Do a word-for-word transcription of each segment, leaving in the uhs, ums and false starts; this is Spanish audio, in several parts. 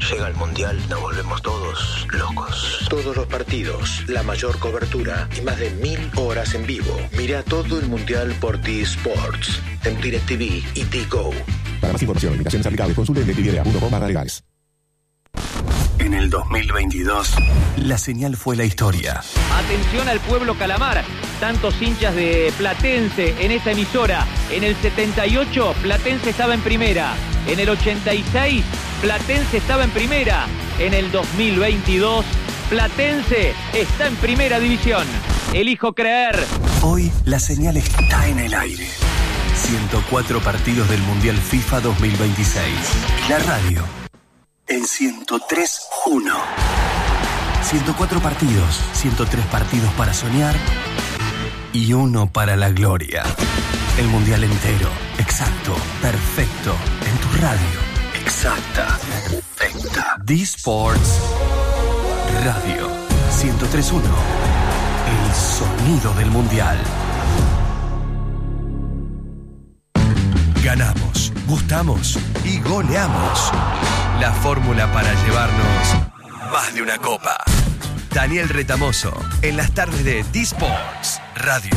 llega el Mundial, nos volvemos todos locos. Todos los partidos, la mayor cobertura y más de mil horas en vivo. Mira todo el Mundial por T-Sports, en DirecTV y T-Go. Para más información, limitaciones aplicables, consulte directv punto com barra legales. En el dos mil veintidós, la señal fue la historia. Atención al pueblo calamar. Tantos hinchas de Platense en esta emisora. En el setenta y ocho, Platense estaba en primera. En el ochenta y seis, Platense estaba en primera. En el dos mil veintidós, Platense está en primera división. Elijo creer. Hoy la señal está en el aire. ciento cuatro partidos del Mundial FIFA dos mil veintiséis. La radio en ciento tres punto uno. ciento cuatro partidos, ciento tres partidos para soñar y uno para la gloria. El Mundial entero, exacto, perfecto, en tu radio. Exacta, perfecta. D-Sports Radio ciento tres punto uno. El sonido del Mundial. Ganamos, gustamos y goleamos. La fórmula para llevarnos más de una copa. Daniel Retamoso, en las tardes de D-Sports Radio.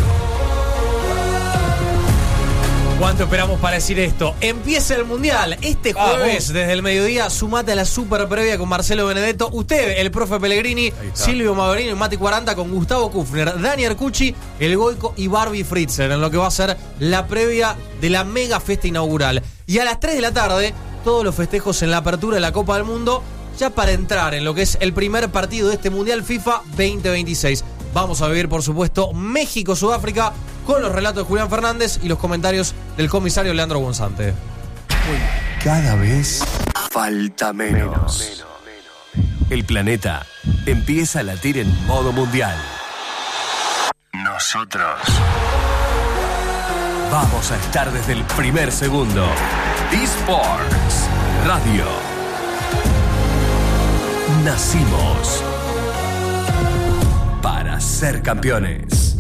¿Cuánto esperamos para decir esto? Empieza el Mundial. Este jueves, ah, desde el mediodía, sumate a la super previa con Marcelo Benedetto. Usted, el profe Pellegrini, Silvio Maverino y Mati Cuaranta con Gustavo Kufner, Dani Arcucci, El Goico y Barbie Fritzer, en lo que va a ser la previa de la mega fiesta inaugural. Y a las tres de la tarde, todos los festejos en la apertura de la Copa del Mundo, ya para entrar en lo que es el primer partido de este Mundial FIFA veinte veintiséis. Vamos a vivir, por supuesto, México-Sudáfrica con los relatos de Julián Fernández y los comentarios del comisario Leandro Gonzante. Cada vez falta menos. El planeta empieza a latir en modo mundial. Nosotros vamos a estar desde el primer segundo. D-Sports Radio. Nacimos para ser campeones.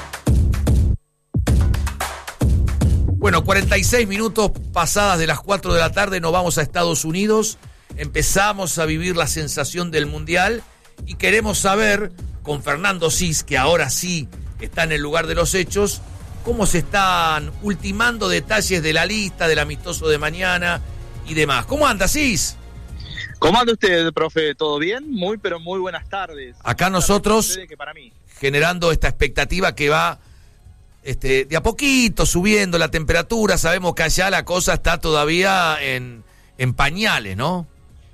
Bueno, cuarenta y seis minutos pasadas de las cuatro de la tarde nos vamos a Estados Unidos. Empezamos a vivir la sensación del Mundial y queremos saber, con Fernando Cis, que ahora sí está en el lugar de los hechos, cómo se están ultimando detalles de la lista, del amistoso de mañana y demás. ¿Cómo anda, Cis? ¿Cómo anda usted, profe? ¿Todo bien? Muy, pero muy buenas tardes. Acá nosotros, que para mí. generando esta expectativa que va este, de a poquito subiendo la temperatura. Sabemos que allá la cosa está todavía en, en pañales, ¿no?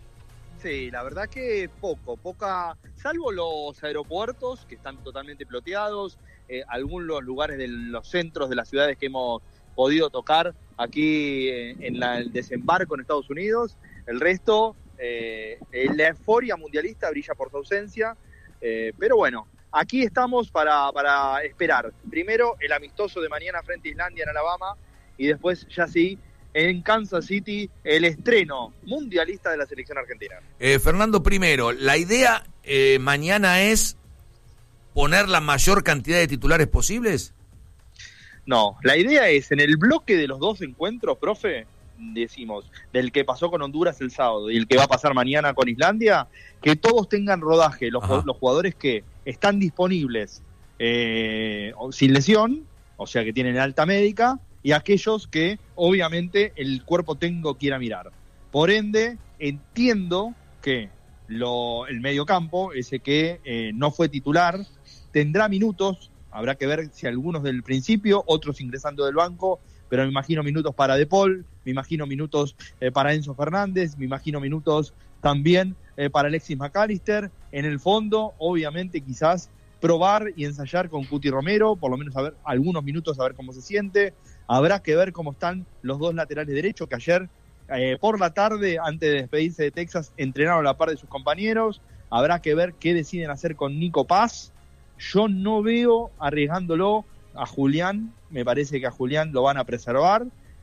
Sí, la verdad que poco, poca, salvo los aeropuertos que están totalmente ploteados, eh, algunos lugares de los centros de las ciudades que hemos podido tocar aquí eh, en la, el desembarco en Estados Unidos. El resto, eh, la euforia mundialista brilla por su ausencia, eh, pero bueno, aquí estamos para, para esperar. Primero el amistoso de mañana frente a Islandia en Alabama y después ya sí, en Kansas City, el estreno mundialista de la selección argentina. Eh, Fernando, primero, la idea eh, mañana es poner la mayor cantidad de titulares posibles. No, la idea es, en el bloque de los dos encuentros, profe, decimos, del que pasó con Honduras el sábado y el que va a pasar mañana con Islandia, que todos tengan rodaje, los, los jugadores que están disponibles eh, sin lesión, o sea que tienen alta médica, y aquellos que obviamente el cuerpo técnico quiera mirar. Por ende, entiendo que lo, el mediocampo, ese que eh, no fue titular, tendrá minutos. Habrá que ver si algunos del principio, otros ingresando del banco, pero me imagino minutos para De Paul, me imagino minutos eh, para Enzo Fernández, me imagino minutos también eh, para Alexis McAllister. En el fondo, obviamente, quizás probar y ensayar con Cuti Romero, por lo menos a ver algunos minutos, a ver cómo se siente. Habrá que ver cómo están los dos laterales derechos, que ayer eh, por la tarde, antes de despedirse de Texas, entrenaron a la par de sus compañeros. Habrá que ver qué deciden hacer con Nico Paz. Yo no veo arriesgándolo a Julián, me parece que a Julián lo van a preservar.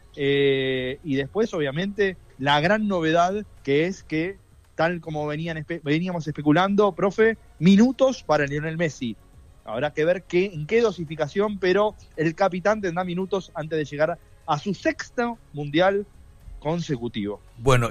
Eh, y después, obviamente, la gran novedad que es que, tal como venían espe- veníamos especulando, profe, minutos para Lionel Messi. Habrá que ver qué, en qué dosificación, pero el capitán tendrá minutos antes de llegar a su sexto mundial consecutivo. Bueno,